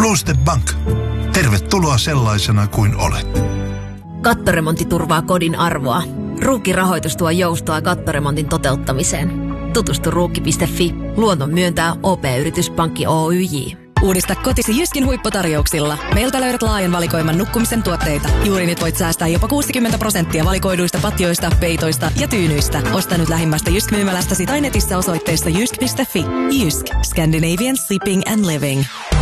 Bluestep Bank. Tervetuloa sellaisena kuin olet. Kattoremontti turvaa kodin arvoa. Ruukki-rahoitus tuo joustoa kattoremontin toteuttamiseen. Tutustu ruukki.fi. Luonnon myöntää OP-yrityspankki Oyj. Uudista kotisi Jyskin huipputarjouksilla. Meiltä löydät laajan valikoiman nukkumisen tuotteita. Juuri nyt voit säästää jopa 60% valikoiduista patjoista, peitoista ja tyynyistä. Osta nyt lähimmästä Jysk-myymälästäsi tai netissä osoitteesta jysk.fi. Jysk. Scandinavian Sleeping and Living.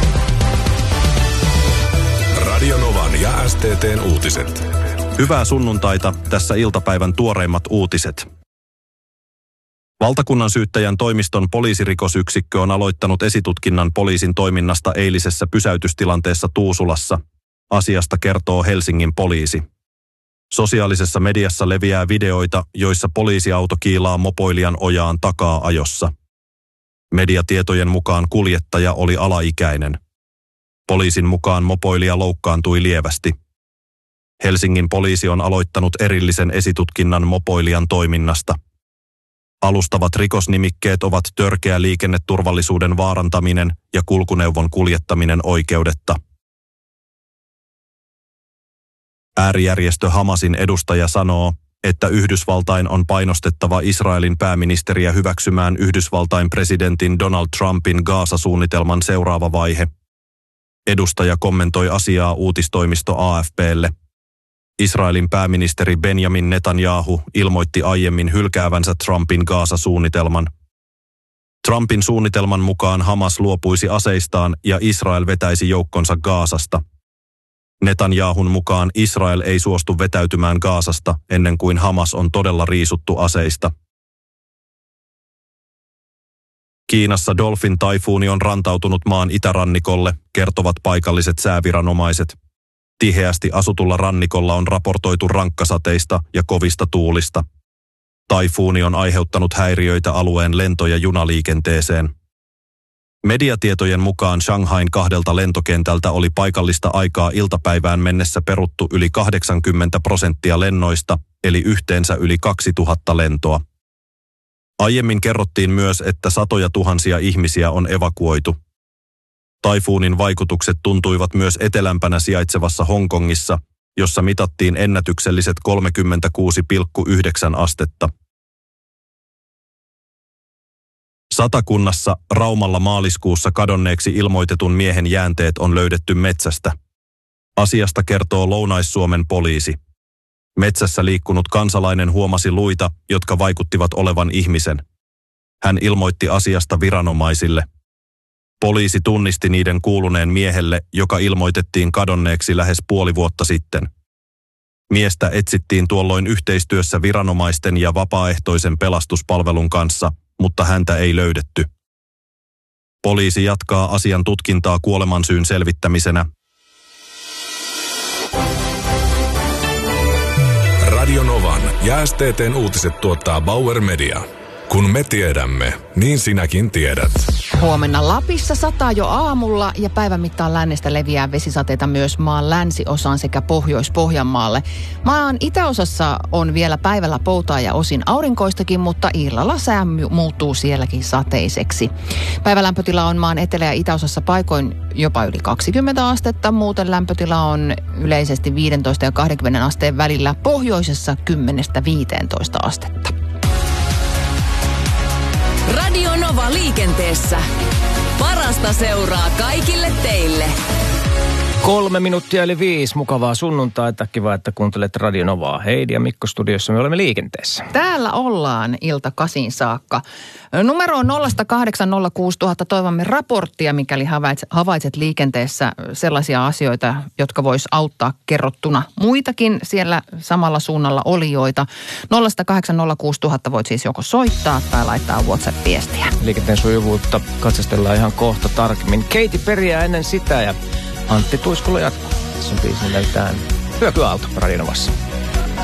Radio Novan ja STT:n uutiset. Hyvää sunnuntaita, tässä iltapäivän tuoreimmat uutiset. Valtakunnan syyttäjän toimiston poliisirikosyksikkö on aloittanut esitutkinnan poliisin toiminnasta eilisessä pysäytystilanteessa Tuusulassa. Asiasta kertoo Helsingin poliisi. Sosiaalisessa mediassa leviää videoita, joissa poliisiauto kiilaa mopoilijan ojaan takaa ajossa. Mediatietojen mukaan kuljettaja oli alaikäinen. Poliisin mukaan mopoilija loukkaantui lievästi. Helsingin poliisi on aloittanut erillisen esitutkinnan mopoilijan toiminnasta. Alustavat rikosnimikkeet ovat törkeä liikenneturvallisuuden vaarantaminen ja kulkuneuvon kuljettaminen oikeudetta. Äärijärjestö Hamasin edustaja sanoo, että Yhdysvaltain on painostettava Israelin pääministeriä hyväksymään Yhdysvaltain presidentin Donald Trumpin Gaasa-suunnitelman seuraava vaihe. Edustaja kommentoi asiaa uutistoimisto AFP:lle. Israelin pääministeri Benjamin Netanyahu ilmoitti aiemmin hylkäävänsä Trumpin Gaasa-suunnitelman. Trumpin suunnitelman mukaan Hamas luopuisi aseistaan ja Israel vetäisi joukkonsa Gaasasta. Netanyahun mukaan Israel ei suostu vetäytymään Gaasasta ennen kuin Hamas on todella riisuttu aseista. Kiinassa Dolphin-taifuuni on rantautunut maan itärannikolle, kertovat paikalliset sääviranomaiset. Tiheästi asutulla rannikolla on raportoitu rankkasateista ja kovista tuulista. Taifuuni on aiheuttanut häiriöitä alueen lento- ja junaliikenteeseen. Mediatietojen mukaan Shanghain 2 lentokentältä oli paikallista aikaa iltapäivään mennessä peruttu yli 80% lennoista, eli yhteensä yli 2000 lentoa. Aiemmin kerrottiin myös, että satoja tuhansia ihmisiä on evakuoitu. Taifuunin vaikutukset tuntuivat myös etelämpänä sijaitsevassa Hongkongissa, jossa mitattiin ennätykselliset 36,9 astetta. Satakunnassa Raumalla maaliskuussa kadonneeksi ilmoitetun miehen jäänteet on löydetty metsästä. Asiasta kertoo Lounais-Suomen poliisi. Metsässä liikkunut kansalainen huomasi luita, jotka vaikuttivat olevan ihmisen. Hän ilmoitti asiasta viranomaisille. Poliisi tunnisti niiden kuuluneen miehelle, joka ilmoitettiin kadonneeksi lähes puoli vuotta sitten. Miestä etsittiin tuolloin yhteistyössä viranomaisten ja vapaaehtoisen pelastuspalvelun kanssa, mutta häntä ei löydetty. Poliisi jatkaa asian tutkintaa kuolemansyyn selvittämisenä. Radio Novan ja STT:n uutiset tuottaa Bauer Media. Kun me tiedämme, niin sinäkin tiedät. Huomenna Lapissa sataa jo aamulla ja päivän mittaan lännestä leviää vesisateita myös maan länsiosaan sekä Pohjois-Pohjanmaalle. Maan itäosassa on vielä päivällä poutaa ja osin aurinkoistakin, mutta illalla sää muuttuu sielläkin sateiseksi. Päivälämpötila on maan etelä- ja itäosassa paikoin jopa yli 20 astetta. Muuten lämpötila on yleisesti 15 ja 20 asteen välillä, pohjoisessa 10-15 astetta. Radio Nova liikenteessä. Parasta seuraa kaikille teille. 3 minuuttia eli 5. Mukavaa sunnuntaita. Kiva, että kuuntelet Radio Novaa. Heidi ja Mikko studiossa. Me olemme liikenteessä. Täällä ollaan ilta 8 saakka. Numero on 0806000. Toivomme raporttia, mikäli havaitset liikenteessä sellaisia asioita, jotka vois auttaa kerrottuna muitakin siellä samalla suunnalla olijoita. 0806000 voit siis joko soittaa tai laittaa WhatsApp-viestiä. Liikenteen sujuvuutta katsastellaan ihan kohta tarkemmin. Katy Perryä ennen sitä ja Antti Tuiskulla jatkuu. Tässä on biisi nimeltään Hyökyaalto Radio Novassa.